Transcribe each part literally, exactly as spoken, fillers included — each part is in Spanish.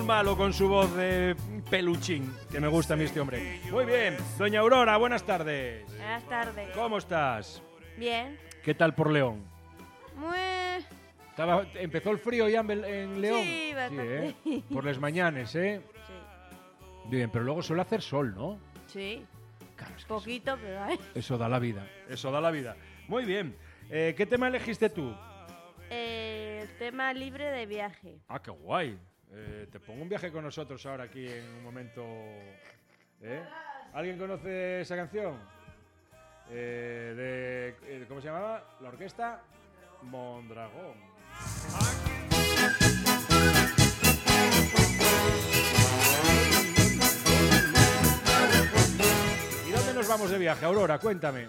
malo con su voz de peluchín, que me gusta a mí este hombre. Muy bien, doña Aurora, buenas tardes. Buenas tardes. ¿Cómo estás? Bien. ¿Qué tal por León? Muy... Estaba, ¿Empezó el frío ya en, en León? Sí, bastante. Sí, ¿eh? Por las mañanas, ¿eh? Sí. Bien, pero luego suele hacer sol, ¿no? Sí. Claro, es que Poquito, pero hay. Eso, eso da la vida. Eso da la vida. Muy bien. Eh, ¿Qué tema elegiste tú? Eh, el tema libre de viaje. Ah, qué guay. Eh, te pongo un viaje con nosotros ahora aquí en un momento. ¿Eh? ¿Alguien conoce esa canción? Eh, de, eh, ¿Cómo se llamaba? La orquesta Mondragón. ¿Y dónde nos vamos de viaje, Aurora? Cuéntame.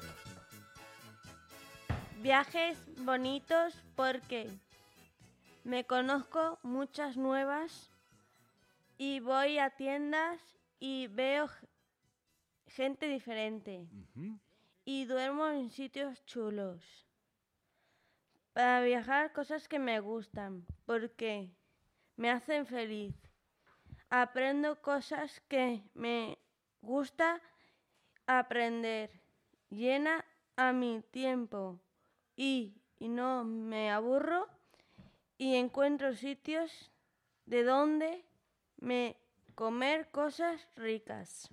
Viajes bonitos porque me conozco muchas nuevas y voy a tiendas y veo gente diferente. Uh-huh. Y duermo en sitios chulos. Para viajar, cosas que me gustan, porque me hacen feliz. Aprendo cosas que me gusta aprender. Llena a mi tiempo y, y no me aburro y encuentro sitios de donde me comer cosas ricas.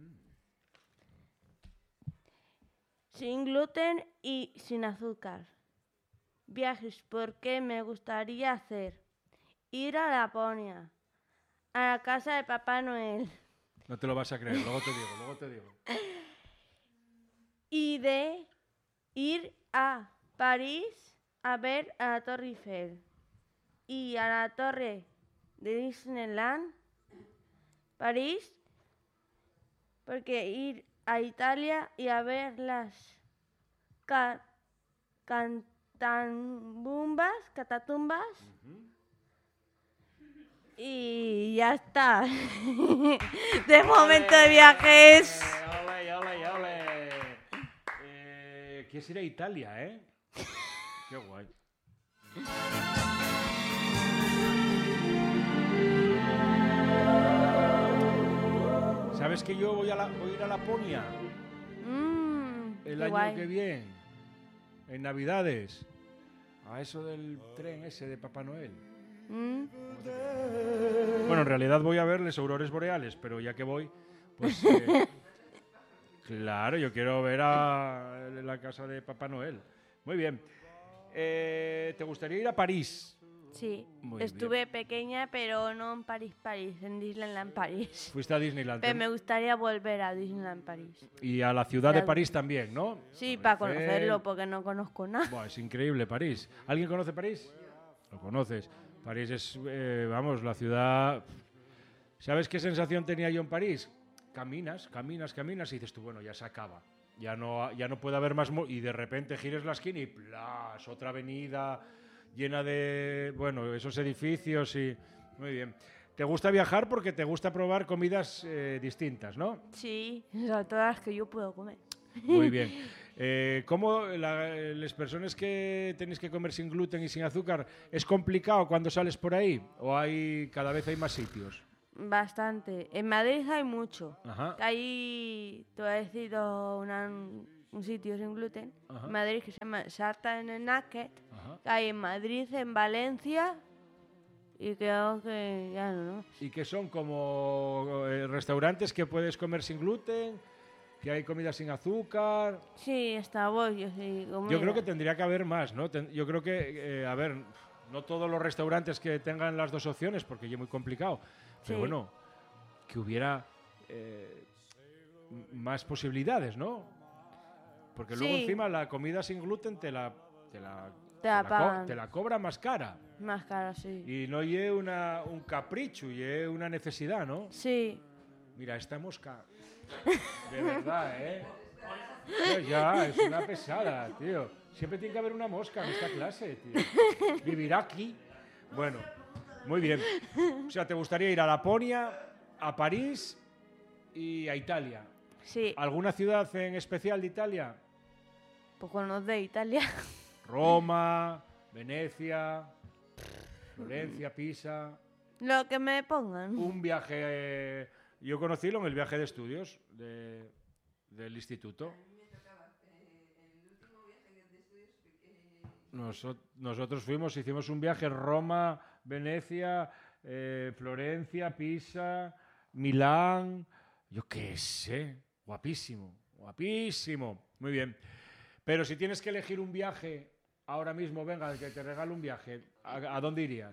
Sin gluten y sin azúcar. Viajes porque me gustaría hacer. Ir a Laponia, a la casa de Papá Noel. No te lo vas a creer, luego te digo, luego te digo. Y de ir a París a ver a la Torre Eiffel. Y a la torre de Disneyland. París, porque ir a Italia y a ver las ca cantambumbas, catatumbas. Uh-huh. Y ya está. De momento de viajes. Ole, ole, ole. Eh, ¿Quieres ir a Italia, eh? Qué guay. ¿Sabes que yo voy a, la, voy a ir a Laponia? Mm, el año guay. que viene, en Navidades, a eso del tren ese de Papá Noel. Mm. Bueno, en realidad voy a verles aurores boreales, pero ya que voy, pues eh, claro, yo quiero ver a la casa de Papá Noel. Muy bien. Eh, ¿Te gustaría ir a París? Sí, Muy estuve bien. pequeña, pero no en París, París, en Disneyland París. Fuiste a Disneyland. Pero me gustaría volver a Disneyland París. Y a la ciudad de París también, ¿no? Sí, para conocerlo, porque no conozco nada. Buah, es increíble París. ¿Alguien conoce París? Lo conoces. París es, eh, vamos, la ciudad... ¿Sabes qué sensación tenía yo en París? Caminas, caminas, caminas y dices tú, bueno, ya se acaba. Ya no, ya no puede haber más... Mo y de repente gires la esquina y ¡plas! Otra avenida llena de, bueno, esos edificios y... Muy bien. ¿Te gusta viajar porque te gusta probar comidas eh, distintas, no? Sí, o sea, todas las que yo puedo comer. Muy bien. Eh, ¿Cómo la, las personas que tenéis que comer sin gluten y sin azúcar, es complicado cuando sales por ahí? ¿O hay cada vez hay más sitios? Bastante. En Madrid hay mucho. Ajá. Hay, te voy a decir una, un sitio sin gluten. Ajá. En Madrid que se llama Sarta en el Náquet. Ajá. Hay en Madrid, en Valencia y creo que ya no, ¿no? Y que son como eh, restaurantes que puedes comer sin gluten, que hay comida sin azúcar. Sí, está bollo, sí. Comida. Yo creo que tendría que haber más, ¿no? Ten, yo creo que, eh, a ver, no todos los restaurantes que tengan las dos opciones, porque ya es muy complicado. Pero Sí. bueno, que hubiera eh, más posibilidades, ¿no? Porque luego Sí. encima la comida sin gluten te la, te la, Te te la la, pagan. co te la cobra más cara. Más cara, sí. Y no es una, un capricho, y es una necesidad, ¿no? Sí. Mira, esta mosca, de verdad, ¿eh? Tío, ya, es una pesada, tío. Siempre tiene que haber una mosca en esta clase, tío. Vivir aquí. Bueno, muy bien. O sea, ¿te gustaría ir a Laponia, a París y a Italia? Sí. ¿Alguna ciudad en especial de Italia? Pues no de Italia. Roma, Venecia, Florencia, Pisa. Lo que me pongan. Un viaje... eh, yo conocílo en el viaje de estudios de, del instituto. Noso- nosotros fuimos, hicimos un viaje Roma, Venecia, eh, Florencia, Pisa, Milán, yo qué sé, guapísimo, guapísimo, muy bien. Pero si tienes que elegir un viaje, ahora mismo, venga, que te regalo un viaje, ¿a, a dónde irías?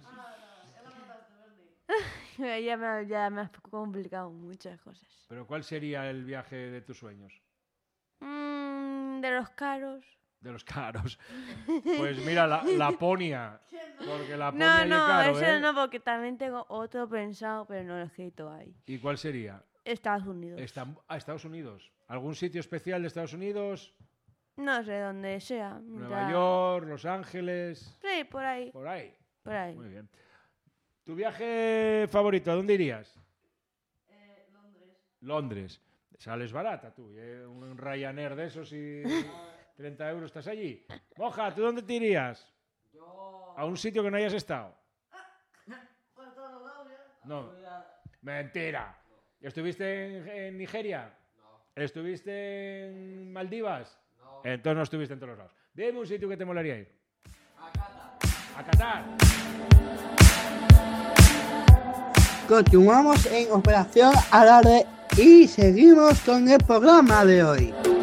ya, me, ya me has complicado muchas cosas. ¿Pero cuál sería el viaje de tus sueños? Mm, de los caros. De los caros. Pues mira, la, Laponia, porque Laponia No, es no, caro, ese ¿eh? no, porque también tengo otro pensado, pero no lo he escrito ahí. ¿Y cuál sería? Estados Unidos. Estam- a Estados Unidos. ¿Algún sitio especial de Estados Unidos? No sé dónde sea. Nueva mientras- York, Los Ángeles, Sí, por ahí, por ahí. por ahí. Muy bien. ¿Tu viaje favorito? ¿A dónde irías? Londres. Londres. Sales barata tú, ¿eh? Un Ryanair de esos y treinta euros estás allí. Moja, ¿tú dónde te irías? Yo... ¿A un sitio que no hayas estado? Por todos lados, ya. No. Ya- Mentira. ¿Estuviste en, en Nigeria? No, ¿Estuviste en Maldivas? no. Entonces no estuviste en todos los lados. Dime un sitio que te molaría ir. A Qatar. A Qatar. Continuamos en Operación Alarde y seguimos con el programa de hoy.